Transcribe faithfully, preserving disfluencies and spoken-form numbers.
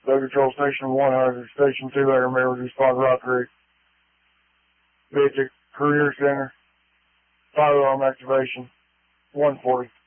Low Control Station one hundred, Station two hundred, members respond to Rock Creek. Basic Career Center, fire alarm activation, one forty.